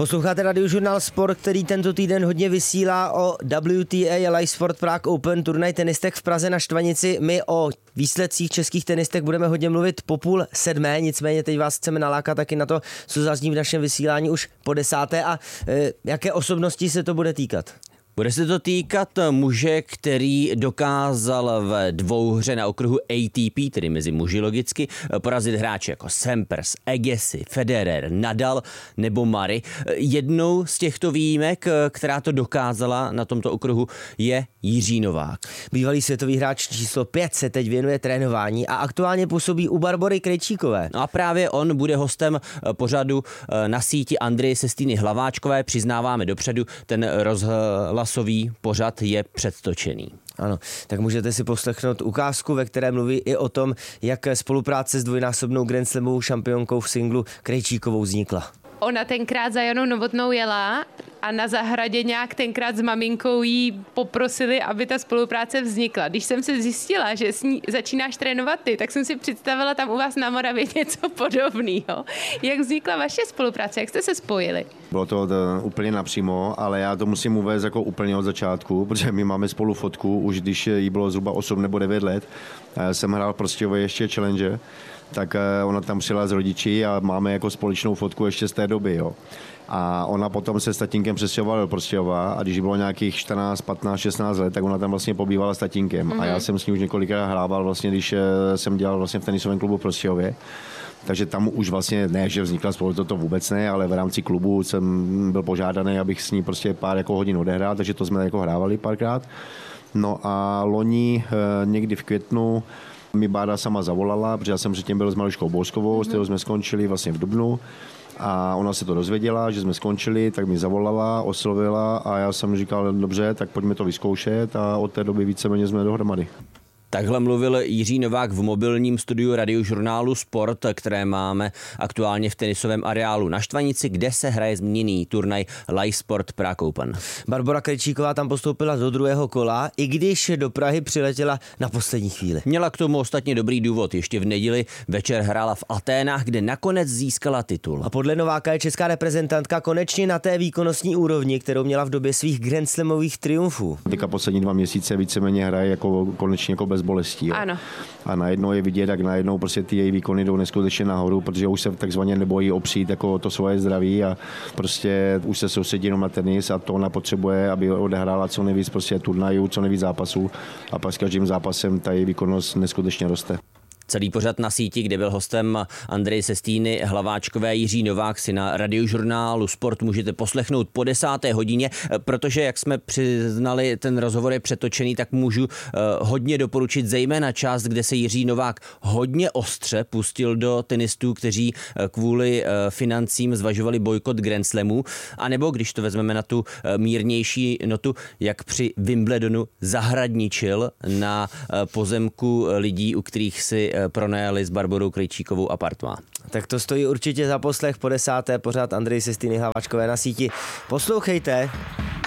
Posloucháte Radiožurnál Sport, který tento týden hodně vysílá o WTA Live Sport Prague Open, turnaj tenistek v Praze na Štvanici. My o výsledcích českých tenistek budeme hodně mluvit po 6:30, nicméně teď vás chceme nalákat taky na to, co zazní v našem vysílání už po 10. A jaké osobnosti se to bude týkat? Bude se to týkat muže, který dokázal v dvouhře na okruhu ATP, tedy mezi muži logicky, porazit hráče jako Sampras, Agassi, Federer, Nadal nebo Murray. Jednou z těchto výjimek, která to dokázala na tomto okruhu, je Jiří Novák. Bývalý světový hráč číslo 5 se teď věnuje trénování a aktuálně působí u Barbory Krejčíkové. No a právě on bude hostem pořadu na síti Andreje Sestýny Hlaváčkové. Přiznáváme dopředu, ten rozhlasový pořad je předtočený. Ano, tak můžete si poslechnout ukázku, ve které mluví i o tom, jak spolupráce s dvojnásobnou Grand Slamovou šampionkou v singlu Krejčíkovou vznikla. Ona tenkrát za Janou Novotnou jela a na zahradě nějak tenkrát s maminkou jí poprosili, aby ta spolupráce vznikla. Když jsem se zjistila, že s ní začínáš trénovat ty, tak jsem si představila tam u vás na Moravě něco podobného. Jak vznikla vaše spolupráce? Jak jste se spojili? Bylo to úplně napřímo, ale já to musím uvést jako úplně od začátku, protože my máme spolu fotku, už když jí bylo zhruba 8 nebo 9 let. Já jsem hrál prostě ještě Challenger, tak ona tam přijela s rodiči a máme jako společnou fotku ještě z té doby, jo. A ona potom se s tatínkem přestěhovala do Prostějova a když bylo nějakých 14, 15, 16 let, tak ona tam vlastně pobývala s tatínkem. Mm-hmm. A já jsem s ní už několikrát hrával, vlastně, když jsem dělal vlastně v tenisovém klubu v Prostějově. Takže tam už vlastně ne, že vznikla spolu, to vůbec ne, ale v rámci klubu jsem byl požádaný, abych s ní prostě pár jako hodin odehrál, takže to jsme jako hrávali párkrát. No a loni někdy v květnu mi Bára sama zavolala, protože já jsem předtím byl s Mariškou Bouskovou, s kterou jsme skončili vlastně v dubnu. A ona se to dozvěděla, že jsme skončili, tak mi zavolala, oslovila a já jsem říkal, dobře, tak pojďme to vyzkoušet a od té doby víceméně jsme dohromady. Takhle mluvil Jiří Novák v mobilním studiu Radiožurnálu Sport, které máme aktuálně v tenisovém areálu na Štvanici, kde se hraje zmíněný turnaj Live Sport Prague Open. Barbora Krejčíková tam postoupila do druhého kola, i když do Prahy přiletěla na poslední chvíli. Měla k tomu ostatně dobrý důvod. Ještě v neděli večer hrála v Aténách, kde nakonec získala titul. A podle Nováka je česká reprezentantka konečně na té výkonnostní úrovni, kterou měla v době svých Grand Slamových triumfů. Teďka poslední 2 měsíce víceméně hraje jako konečně jako bez bolestí. Jo. Ano. A najednou je vidět, jak najednou prostě ty její výkony jdou neskutečně nahoru, protože už se takzvaně nebojí opřít jako to svoje zdraví a prostě už se soustředí jenom na tenis a to ona potřebuje, aby odehrála co nejvíc prostě turnajů, co nejvíc zápasů a pak s každým zápasem ta její výkonnost neskutečně roste. Celý pořad na síti, kde byl hostem Andreje Sestýny Hlaváčkové, Jiří Novák, si na Radiožurnálu Sport můžete poslechnout po 10. hodině, protože, jak jsme přiznali, ten rozhovor je přetočený, tak můžu hodně doporučit zejména část, kde se Jiří Novák hodně ostře pustil do tenistů, kteří kvůli financím zvažovali bojkot Grand Slamů, anebo když to vezmeme na tu mírnější notu, jak při Wimbledonu zahradničil na pozemku lidí, u kterých si pronajali s Barborou Krejčíkovou apartmá. Tak to stojí určitě za poslech po 10. pořád Andreje Sestýny Hlaváčkové na síti. Poslouchejte.